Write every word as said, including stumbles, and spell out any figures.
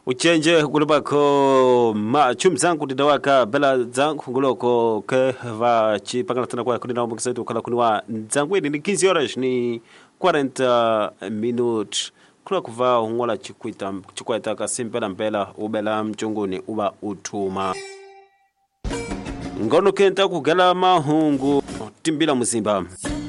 Uchenje kulibako machum zangu didawaka bela zangu nguloko ke va chi pangana tana kwa kudina umbu kisaitu kala kunwa zangu ni quinze horas ni quarenta minutos kula kuva ungola chikuita chikuita kasimpela mpela ubela mchunguni uba utuma ngono kenta kugala mahungu timbila muzimba.